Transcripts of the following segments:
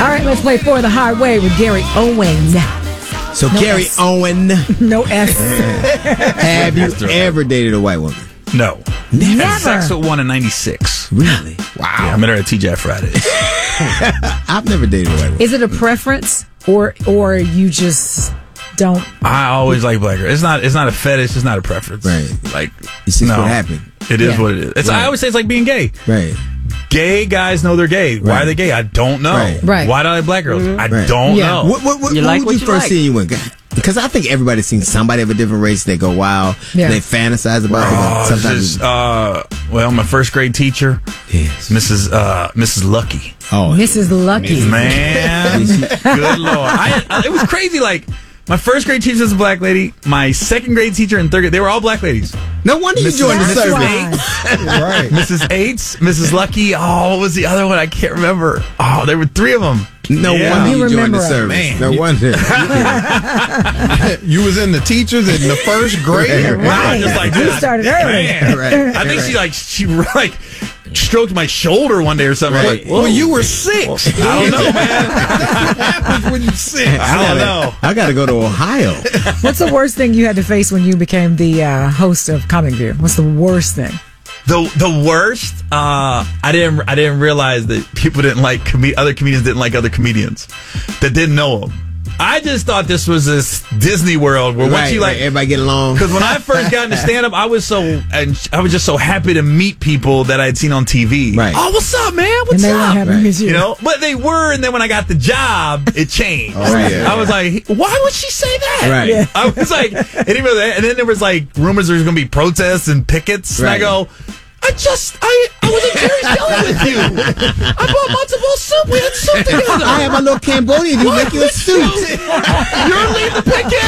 All right, let's play For the Hard Way with Gary Owen. So No Gary S. Owen, No S. have you ever dated a white woman? No. Never. Had sex with one in 96. Really? Wow. Yeah, I met her at TGI Fridays. I've never dated a white woman. Is it a preference or you just don't? I always like black girls. It's not a fetish. It's not a preference. Right. Like, It's just no. what happened. It is Yeah. what it is. It's, Right. I always say it's like being gay. Right. Gay guys know they're gay. Why are they gay? I don't know. Right. Why do I like black girls? I Right. don't Yeah. know. What You what like would what you you first like. see you went? Because I think everybody's seen somebody of a different race. They go, wow. Yeah. They fantasize about it. Oh, Sometimes. well, my first grade teacher, Yes. Mrs. Lucky. Oh, Mrs. Lucky. Man, good Lord. It was crazy. Like, my first grade teacher was a black lady. My second grade teacher and third grade, they were all black ladies. no wonder you Mrs. joined the That's service. why. Right. Mrs. Aites, Mrs. Lucky. Oh, what was the other one? I can't remember. Oh, there were three of them. No Yeah. wonder You you joined remember the it. service. Man. No wonder. You was in the teachers in the first grade. Right. Just like You that. started early. Man. Right. I think she stroked my shoulder one day or something. I was like, Well, you were 6. I don't know, man. What happens when you're 6? I don't know. I got to go to Ohio. What's the worst thing you had to face when you became the host of Comic View? What's the worst thing? The worst. I didn't realize that people didn't like other comedians didn't like other comedians that didn't know them. I just thought this was this Disney World where once you like everybody get along. because when I first got into stand up, I was just so happy to meet people that I had seen on TV. Right. Oh, what's up, man? And What's they weren't up? happy with you. You know, but they were, and then when I got the job, it changed. Oh, yeah. I was like, why would she say that? Right. Yeah. I was like, and then there was like rumors there was going to be protests and pickets, and I Right. go, I was in Jerry's Deli with you. I bought matzo ball soup. We had soup together. I have my little Cambodian. You make you a suit. You're leading the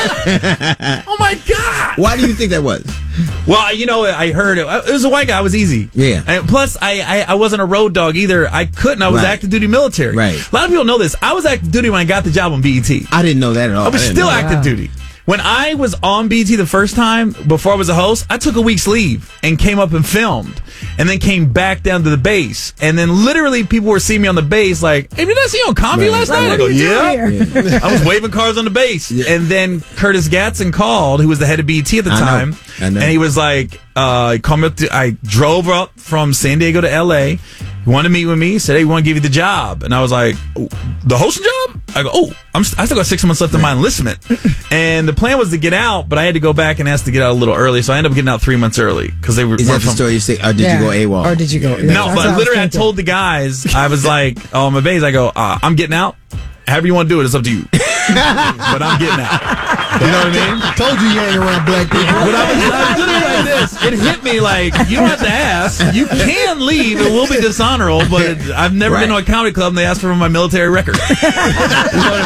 picket. Oh my God. Why do you think that was? Well, you know, I heard it. It was a white guy. It was easy. Yeah. And plus, I wasn't a road dog either. I couldn't. I was Right. active duty military. Right. A lot of people know this. I was active duty when I got the job on BET. I didn't know that at all. I was still active duty. When I was on BET the first time, before I was a host, I took a week's leave and came up and filmed. And then came back down to the base. And then literally people were seeing me on the base like, hey, did I see you on Comedy last night? I go, yeah. I was waving cars on the base. Yeah. And then Curtis Gatson called, who was the head of BET at the time. I know. And he was like, he called me up I drove up from San Diego to LA. He wanted to meet with me. He said, hey, we want to give you the job. And I was like, the hosting job? I go, I still got 6 months left of my enlistment. And the plan was to get out, but I had to go back and ask to get out a little early. So I ended up getting out 3 months early because they were. Is that the story you say? Or did you go AWOL? Or did you go? No, That's what but was literally I thinking. told the guys, I was like, oh, my base, I go, I'm getting out. However you want to do it, it's up to you. But I'm getting out. You know what I mean? Told you ain't around black people. When I was literally like this, it hit me like, you don't have to ask. You can leave. It will be dishonorable, but I've never been to a comedy club and they asked for my military record. You know what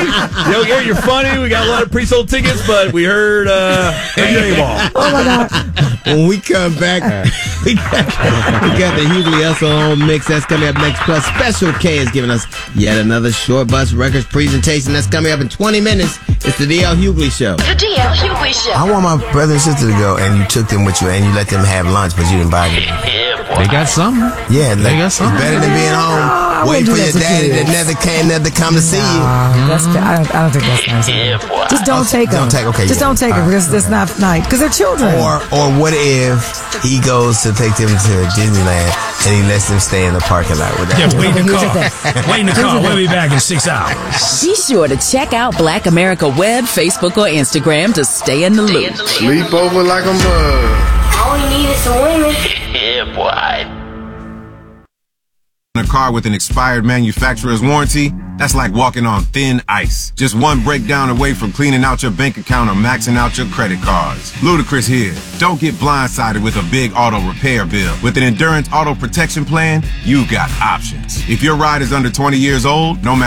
I mean? Yo, Gary, you're funny. We got a lot of pre-sold tickets, but we heard you're AWOL. Oh my God! When we come back, we got the Hughley Hustle mix that's coming up next. Plus, Special K is giving us yet another Short Bus Records presentation that's coming up in 20 minutes. It's the DL Hughley Show. The DL Hughley Show. I want my brother and sister to go, and you took them with you, and you let them have lunch, but you didn't buy them. They got something. Yeah, like, got it's something. better than being home, waiting for your daddy that never come to see you. I don't think that's nice. Just don't take them. Don't take them because it's not nice. Because they're children. Or what if he goes to take them to Disneyland and he lets them stay in the parking lot with that? Yeah, wait in the car. Here's Wait in the car. We'll be back in 6 hours. Be sure to check out Black America Web, Facebook, or Instagram to stay in the loop. Sleep over like a mug. All we need is some women. In a car with an expired manufacturer's warranty, that's like walking on thin ice. Just one breakdown away from cleaning out your bank account or maxing out your credit cards. Ludacris here. Don't get blindsided with a big auto repair bill. With an Endurance Auto Protection Plan, you've got options. If your ride is under 20 years old, no matter